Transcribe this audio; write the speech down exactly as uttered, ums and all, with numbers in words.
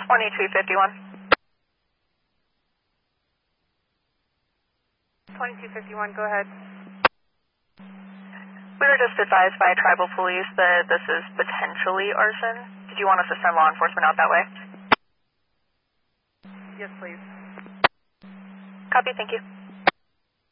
twenty-two fifty-one. twenty-two fifty-one, go ahead. We were just advised by tribal police that this is potentially arson. Did you want us to send law enforcement out that way? Yes, please. Copy, thank you.